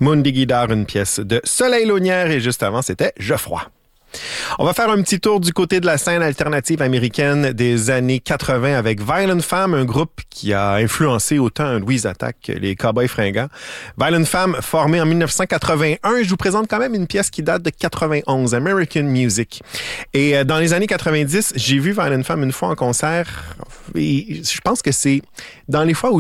Mundi Guidar, une pièce de Soleil Launière, et juste avant, c'était Geoffroy. On va faire un petit tour du côté de la scène alternative américaine des années 80 avec Violent Femmes, un groupe qui a influencé autant Louise Attaque que les Cowboys fringants. Violent Femmes, formé en 1981, je vous présente quand même une pièce qui date de 91, American Music. Et dans les années 90, j'ai vu Violent Femmes une fois en concert, et je pense que c'est dans les fois où